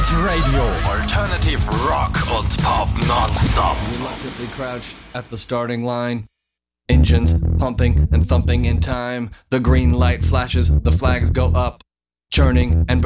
Radio. Alternative Rock und Pop nonstop. Reluctantly crouched at the starting line. Engines pumping and thumping in time. The green light flashes, the flags go up. Churning and